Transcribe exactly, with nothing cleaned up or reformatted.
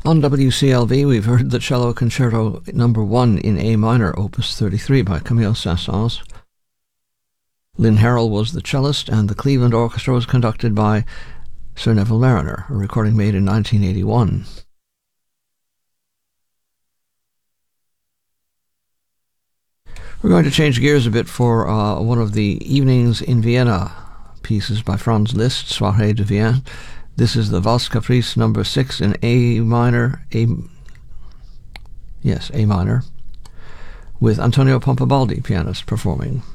On W C L V, we've heard the Cello Concerto Number one in A minor, Opus thirty-three by Camille Saint-Saëns. Lynn Harrell was the cellist, and the Cleveland Orchestra was conducted by Sir Neville Marriner, a recording made in nineteen eighty-one. We're going to change gears a bit for uh, one of the Evenings in Vienna pieces by Franz Liszt, Soirée de Vienne. This is the Valse Caprice number six in A minor, A, yes, A minor, with Antonio Pompabaldi, pianist, performing.